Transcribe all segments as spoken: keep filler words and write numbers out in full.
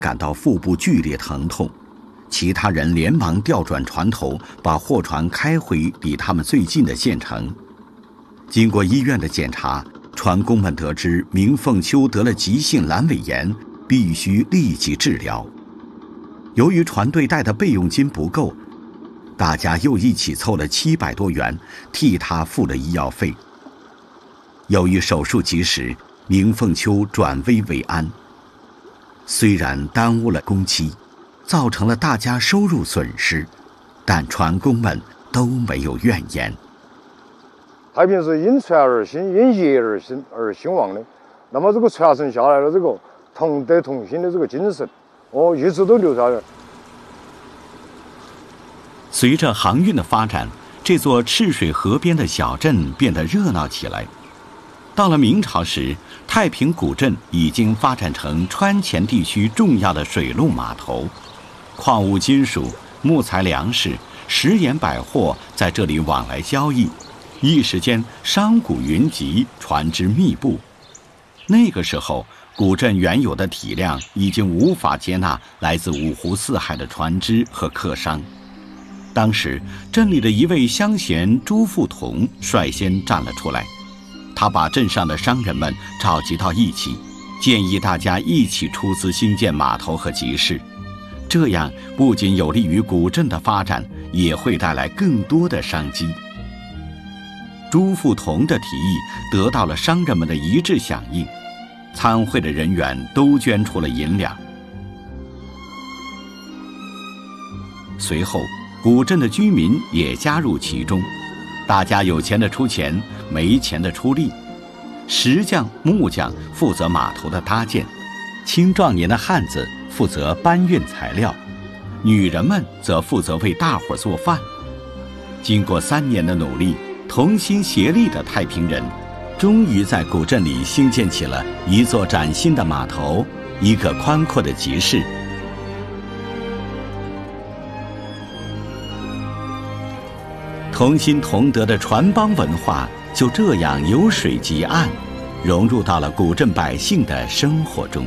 感到腹部剧烈疼痛，其他人连忙调转船头，把货船开回离他们最近的县城。经过医院的检查，船工们得知明凤秋得了急性阑尾炎，必须立即治疗。由于船队带的备用金不够，大家又一起凑了七百多元，替他付了医药费。由于手术及时，明凤秋转危为安。虽然耽误了工期，造成了大家收入损失，但船工们都没有怨言。 太平是因船而兴，因业而兴而兴旺的。那么这个传承下来的这个同德同心的这个精神，哦，一直都留下来。 随着航运的发展，这座赤水河边的小镇变得热闹起来。到了明朝时，太平古镇已经发展成川黔地区重要的水陆码头，矿物金属、木材粮食、食盐百货在这里往来交易，一时间商贾云集，船只密布。那个时候，古镇原有的体量已经无法接纳来自五湖四海的船只和客商。当时，镇里的一位乡贤朱富同率先站了出来，他把镇上的商人们召集到一起，建议大家一起出资兴建码头和集市，这样不仅有利于古镇的发展，也会带来更多的商机。朱富同的提议得到了商人们的一致响应，参会的人员都捐出了银两。随后，古镇的居民也加入其中，大家有钱的出钱，没钱的出力。石匠、木匠负责码头的搭建，青壮年的汉子负责搬运材料，女人们则负责为大伙做饭。经过三年的努力，同心协力的太平人终于在古镇里兴建起了一座崭新的码头，一个宽阔的集市。同心同德的船帮文化就这样由水及岸，融入到了古镇百姓的生活中。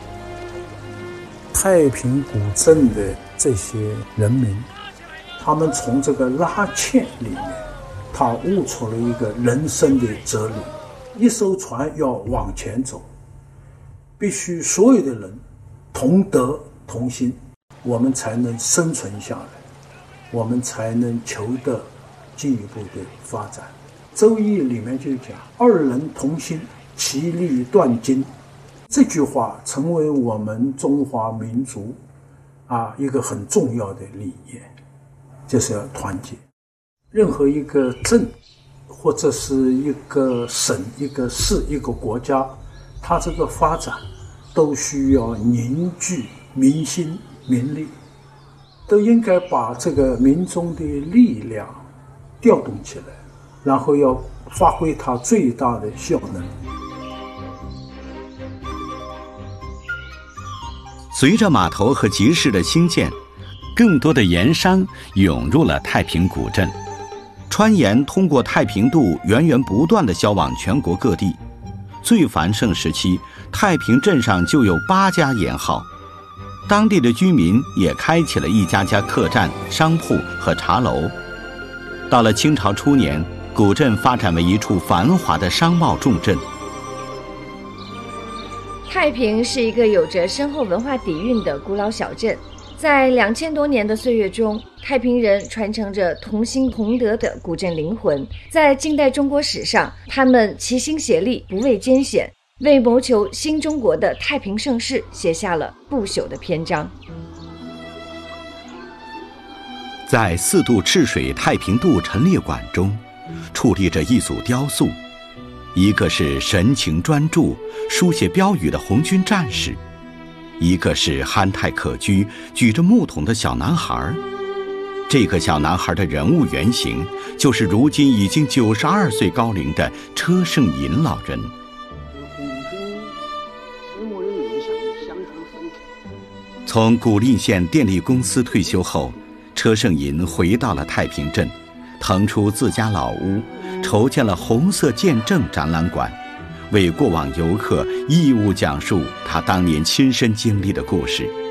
太平古镇的这些人民，他们从这个拉纤里面，他悟出了一个人生的哲理：一艘船要往前走，必须所有的人同德同心，我们才能生存下来，我们才能求得进一步的发展。周易里面就讲二人同心，其利断金，这句话成为我们中华民族啊一个很重要的理念，就是要团结。任何一个镇或者是一个省、一个市、一个国家，它这个发展都需要凝聚民心民力，都应该把这个民众的力量调动起来，然后要发挥它最大的效能。 随着码头和集市的兴建，更多的盐商涌入了太平古镇，川盐通过太平渡源源不断地销往全国各地。最繁盛时期，太平镇上就有八家盐号，当地的居民也开启了一家家客栈、商铺和茶楼。到了清朝初年，古镇发展为一处繁华的商贸重镇。 太平是一个有着深厚文化底蕴的古老小镇，在两千多年的岁月中，太平人传承着同心同德的古镇灵魂。在近代中国史上，他们齐心协力，不畏艰险，为谋求新中国的太平盛世写下了不朽的篇章。 在四渡赤水太平渡陈列馆中，矗立着一组雕塑，一个是神情专注、书写标语的红军战士，一个是憨态可掬、举着木桶的小男孩。这个小男孩的人物原型就是如今已经九十二岁高龄的车胜银老人。从古蔺县电力公司退休后，车胜银回到了太平镇，腾出自家老屋，筹建了红色见证展览馆，为过往游客义务讲述他当年亲身经历的故事。